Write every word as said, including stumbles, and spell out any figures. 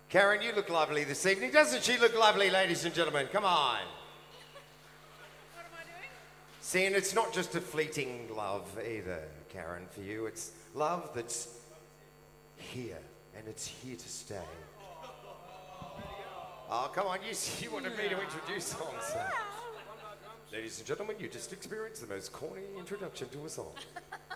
Karen, you look lovely this evening. Doesn't she look lovely, ladies and gentlemen? Come on. What am I doing? See, and it's not just a fleeting love either, Karen, for you. It's love that's here, and it's here to stay. Oh, come on, you, you wanted me to introduce songs. So. Ladies and gentlemen, you just experienced the most corny introduction to a song.